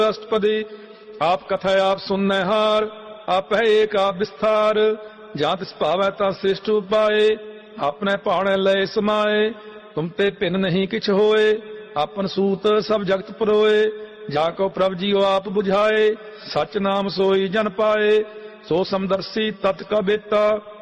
अष्टपदी आप कथा आप सुनने हार, आप है एक आप विस्तार। जहाँ तिस पावै ता श्रेष्ठ उपाय, अपने पाणे लय समाए। तुम ते भिन्न नहीं किछ होए, आपन सूत सब जगत परोए। जाको प्रभ जीओ आप बुझाए, सच नाम सोई जन पाए। सो समदर्शी तत् का बेता,